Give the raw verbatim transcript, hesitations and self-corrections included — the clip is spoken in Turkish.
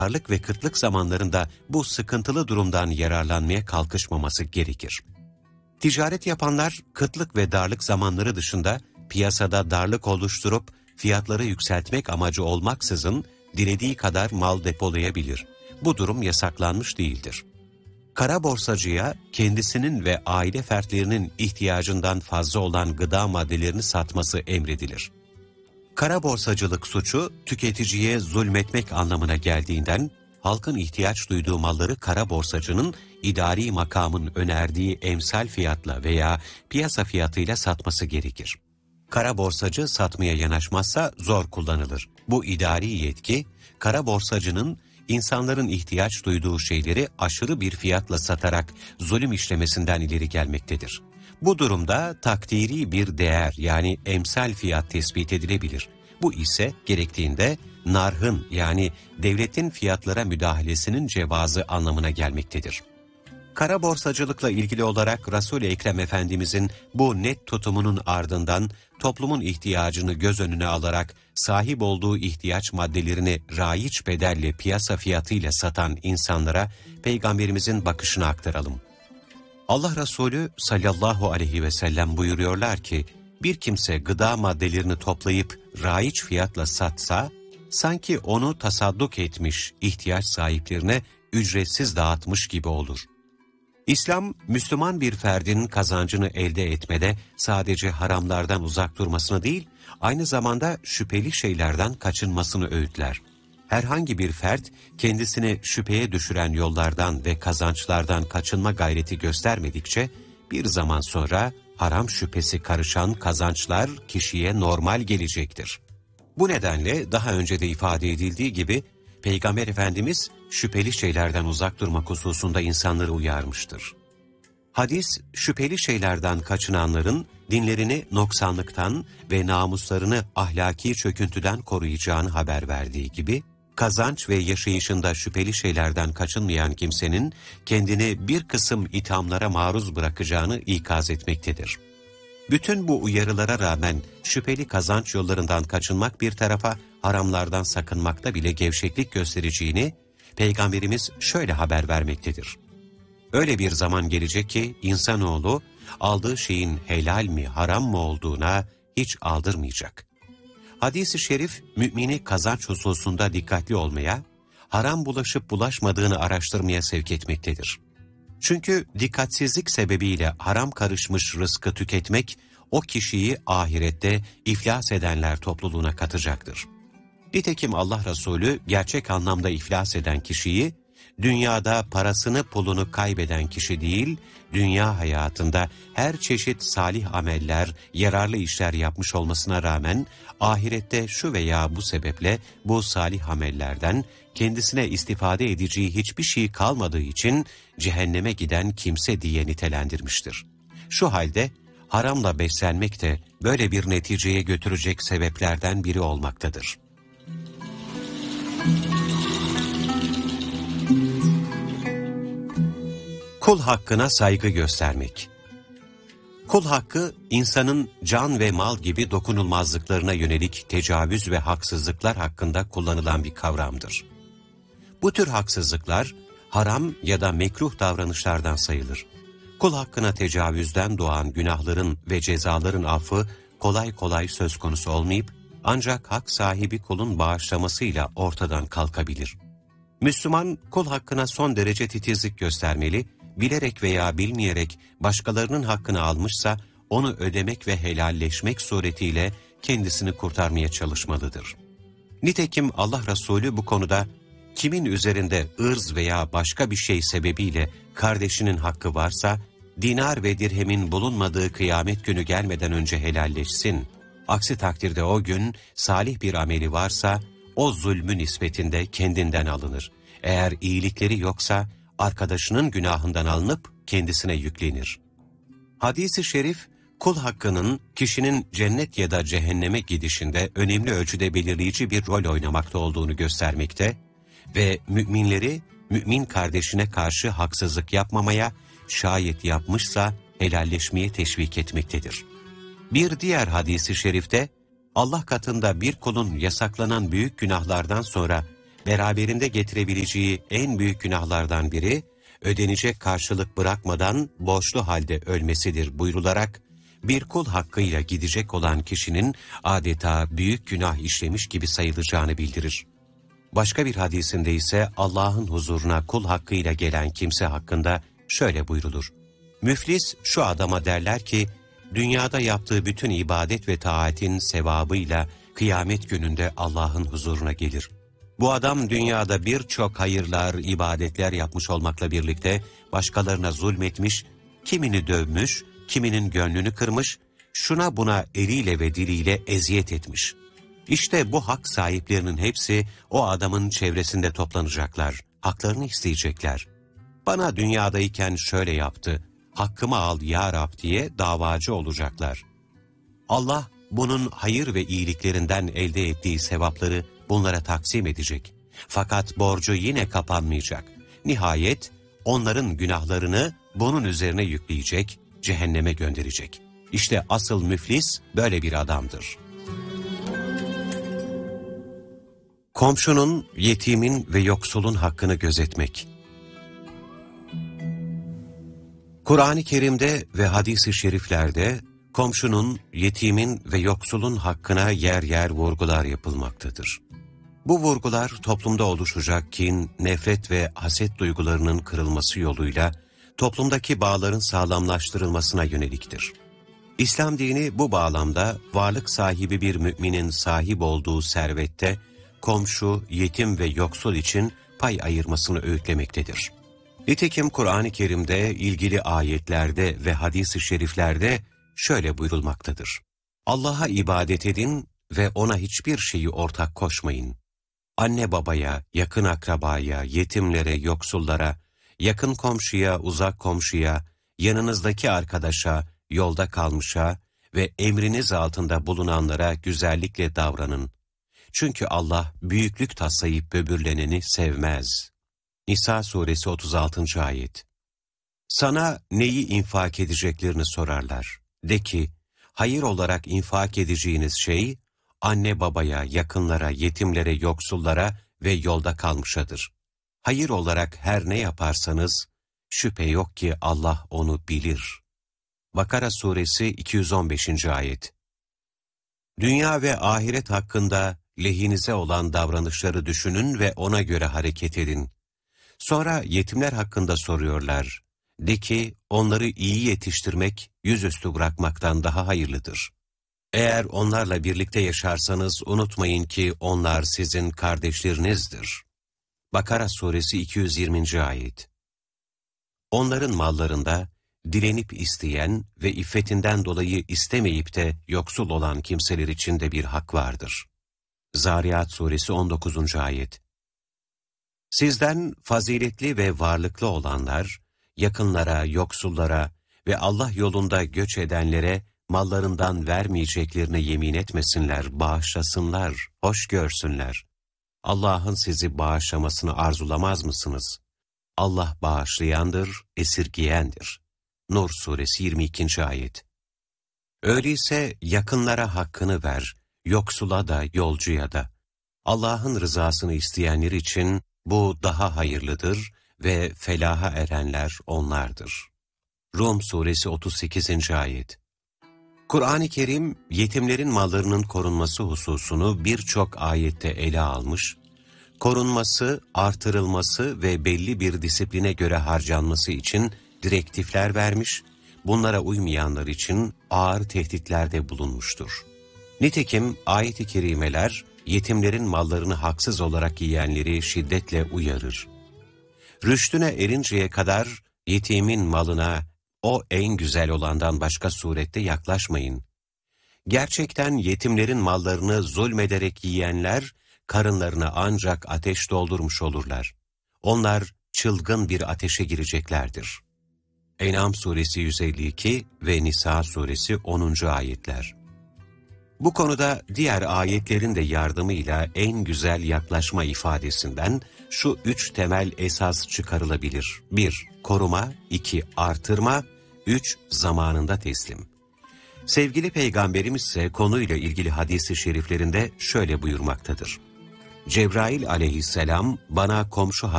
darlık ve kıtlık zamanlarında bu sıkıntılı durumdan yararlanmaya kalkışmaması gerekir. Ticaret yapanlar kıtlık ve darlık zamanları dışında piyasada darlık oluşturup fiyatları yükseltmek amacı olmaksızın dilediği kadar mal depolayabilir. Bu durum yasaklanmış değildir. Kara borsacıya kendisinin ve aile fertlerinin ihtiyacından fazla olan gıda maddelerini satması emredilir. Kara borsacılık suçu tüketiciye zulmetmek anlamına geldiğinden halkın ihtiyaç duyduğu malları kara borsacının idari makamın önerdiği emsal fiyatla veya piyasa fiyatıyla satması gerekir. Kara borsacı satmaya yanaşmazsa zor kullanılır. Bu idari yetki, kara borsacının insanların ihtiyaç duyduğu şeyleri aşırı bir fiyatla satarak zulüm işlemesinden ileri gelmektedir. Bu durumda takdiri bir değer yani emsal fiyat tespit edilebilir. Bu ise gerektiğinde narhın yani devletin fiyatlara müdahalesinin cevazı anlamına gelmektedir. Kara borsacılıkla ilgili olarak Resul-i Ekrem Efendimizin bu net tutumunun ardından toplumun ihtiyacını göz önüne alarak sahip olduğu ihtiyaç maddelerini raiç bedelle piyasa fiyatıyla satan insanlara Peygamberimizin bakışını aktaralım. Allah Resulü sallallahu aleyhi ve sellem buyuruyorlar ki, bir kimse gıda maddelerini toplayıp raiç fiyatla satsa, sanki onu tasadduk etmiş, ihtiyaç sahiplerine ücretsiz dağıtmış gibi olur. İslam, Müslüman bir ferdin kazancını elde etmede sadece haramlardan uzak durmasını değil, aynı zamanda şüpheli şeylerden kaçınmasını öğütler. Herhangi bir fert, kendisini şüpheye düşüren yollardan ve kazançlardan kaçınma gayreti göstermedikçe, bir zaman sonra haram şüphesi karışan kazançlar kişiye normal gelecektir. Bu nedenle daha önce de ifade edildiği gibi, Peygamber Efendimiz şüpheli şeylerden uzak durmak hususunda insanları uyarmıştır. Hadis, şüpheli şeylerden kaçınanların dinlerini noksanlıktan ve namuslarını ahlaki çöküntüden koruyacağını haber verdiği gibi, kazanç ve yaşayışında şüpheli şeylerden kaçınmayan kimsenin kendini bir kısım ithamlara maruz bırakacağını ikaz etmektedir. Bütün bu uyarılara rağmen şüpheli kazanç yollarından kaçınmak bir tarafa, haramlardan sakınmakta bile gevşeklik göstereceğini Peygamberimiz şöyle haber vermektedir. Öyle bir zaman gelecek ki insanoğlu aldığı şeyin helal mi haram mı olduğuna hiç aldırmayacak. Hadis-i şerif mümini kazanç hususunda dikkatli olmaya, haram bulaşıp bulaşmadığını araştırmaya sevk etmektedir. Çünkü dikkatsizlik sebebiyle haram karışmış rızkı tüketmek, o kişiyi ahirette iflas edenler topluluğuna katacaktır. Nitekim Allah Resulü gerçek anlamda iflas eden kişiyi, dünyada parasını pulunu kaybeden kişi değil, dünya hayatında her çeşit salih ameller, yararlı işler yapmış olmasına rağmen, ahirette şu veya bu sebeple bu salih amellerden kendisine istifade edeceği hiçbir şey kalmadığı için cehenneme giden kimse diye nitelendirmiştir. Şu halde haramla beslenmek de böyle bir neticeye götürecek sebeplerden biri olmaktadır. Kul hakkına saygı göstermek. Kul hakkı, insanın can ve mal gibi dokunulmazlıklarına yönelik tecavüz ve haksızlıklar hakkında kullanılan bir kavramdır. Bu tür haksızlıklar, haram ya da mekruh davranışlardan sayılır. Kul hakkına tecavüzden doğan günahların ve cezaların affı kolay kolay söz konusu olmayıp, ancak hak sahibi kulun bağışlamasıyla ortadan kalkabilir. Müslüman, kul hakkına son derece titizlik göstermeli, bilerek veya bilmeyerek başkalarının hakkını almışsa, onu ödemek ve helalleşmek suretiyle kendisini kurtarmaya çalışmalıdır. Nitekim Allah Resulü bu konuda, kimin üzerinde ırz veya başka bir şey sebebiyle kardeşinin hakkı varsa, dinar ve dirhemin bulunmadığı kıyamet günü gelmeden önce helalleşsin. Aksi takdirde o gün salih bir ameli varsa, o zulmü nispetinde kendinden alınır. Eğer iyilikleri yoksa, arkadaşının günahından alınıp kendisine yüklenir. Hadis-i şerif, kul hakkının kişinin cennet ya da cehenneme gidişinde önemli ölçüde belirleyici bir rol oynamakta olduğunu göstermekte ve müminleri, mümin kardeşine karşı haksızlık yapmamaya, şayet yapmışsa helalleşmeye teşvik etmektedir. Bir diğer hadis-i şerifte, Allah katında bir kulun yasaklanan büyük günahlardan sonra beraberinde getirebileceği en büyük günahlardan biri, ödenecek karşılık bırakmadan borçlu halde ölmesidir buyrularak, bir kul hakkıyla gidecek olan kişinin adeta büyük günah işlemiş gibi sayılacağını bildirir. Başka bir hadisinde ise Allah'ın huzuruna kul hakkıyla gelen kimse hakkında şöyle buyrulur. Müflis şu adama derler ki, dünyada yaptığı bütün ibadet ve taatin sevabıyla kıyamet gününde Allah'ın huzuruna gelir. Bu adam dünyada birçok hayırlar, ibadetler yapmış olmakla birlikte başkalarına zulmetmiş, kimini dövmüş, kiminin gönlünü kırmış, şuna buna eliyle ve diliyle eziyet etmiş. İşte bu hak sahiplerinin hepsi o adamın çevresinde toplanacaklar, haklarını isteyecekler. Bana dünyadayken şöyle yaptı, hakkımı al ya Rab diye davacı olacaklar. Allah bunun hayır ve iyiliklerinden elde ettiği sevapları bunlara taksim edecek. Fakat borcu yine kapanmayacak. Nihayet onların günahlarını bunun üzerine yükleyecek, cehenneme gönderecek. İşte asıl müflis böyle bir adamdır. Komşunun, yetimin ve yoksulun hakkını gözetmek. Kur'an-ı Kerim'de ve hadis-i şeriflerde komşunun, yetimin ve yoksulun hakkına yer yer vurgular yapılmaktadır. Bu vurgular toplumda oluşacak kin, nefret ve haset duygularının kırılması yoluyla toplumdaki bağların sağlamlaştırılmasına yöneliktir. İslam dini bu bağlamda varlık sahibi bir müminin sahip olduğu servette komşu, yetim ve yoksul için pay ayırmasını öğütlemektedir. Nitekim Kur'an-ı Kerim'de ilgili ayetlerde ve hadis-i şeriflerde şöyle buyurulmaktadır. Allah'a ibadet edin ve ona hiçbir şeyi ortak koşmayın. Anne babaya, yakın akrabaya, yetimlere, yoksullara, yakın komşuya, uzak komşuya, yanınızdaki arkadaşa, yolda kalmışa ve emriniz altında bulunanlara güzellikle davranın. Çünkü Allah büyüklük taslayıp böbürleneni sevmez. Nisa suresi otuz altıncı ayet. Sana neyi infak edeceklerini sorarlar. De ki, hayır olarak infak edeceğiniz şey, anne babaya, yakınlara, yetimlere, yoksullara ve yolda kalmışadır. Hayır olarak her ne yaparsanız, şüphe yok ki Allah onu bilir. Bakara suresi iki yüz on beşinci ayet. Dünya ve ahiret hakkında lehinize olan davranışları düşünün ve ona göre hareket edin. Sonra yetimler hakkında soruyorlar. De ki, onları iyi yetiştirmek, yüzüstü bırakmaktan daha hayırlıdır. Eğer onlarla birlikte yaşarsanız unutmayın ki onlar sizin kardeşlerinizdir. Bakara suresi iki yüz yirminci ayet. Onların mallarında dilenip isteyen ve iffetinden dolayı istemeyip de yoksul olan kimseler için de bir hak vardır. Zariyat suresi on dokuzuncu ayet. Sizden faziletli ve varlıklı olanlar, yakınlara, yoksullara ve Allah yolunda göç edenlere mallarından vermeyeceklerine yemin etmesinler, bağışlasınlar, hoş görsünler. Allah'ın sizi bağışlamasını arzulamaz mısınız? Allah bağışlayandır, esirgiyendir. Nur suresi yirmi ikinci ayet. Öyleyse yakınlara hakkını ver, yoksula da, yolcuya da. Allah'ın rızasını isteyenler için bu daha hayırlıdır ve felaha erenler onlardır. Rum suresi otuz sekizinci ayet. Kur'an-ı Kerim, yetimlerin mallarının korunması hususunu birçok ayette ele almış, korunması, artırılması ve belli bir disipline göre harcanması için direktifler vermiş, bunlara uymayanlar için ağır tehditlerde bulunmuştur. Nitekim ayet-i kerimeler, yetimlerin mallarını haksız olarak yiyenleri şiddetle uyarır. Rüştüne erinceye kadar yetimin malına o en güzel olandan başka surette yaklaşmayın. Gerçekten yetimlerin mallarını zulmederek yiyenler, karınlarına ancak ateş doldurmuş olurlar. Onlar çılgın bir ateşe gireceklerdir. En'am suresi yüz elli iki ve Nisa suresi onuncu ayetler. Bu konuda diğer ayetlerin de yardımıyla en güzel yaklaşma ifadesinden şu üç temel esas çıkarılabilir. bir Koruma, iki Artırma, üç Zamanında teslim. Sevgili Peygamberimiz ise konuyla ilgili hadis-i şeriflerinde şöyle buyurmaktadır. Cebrail aleyhisselam bana komşu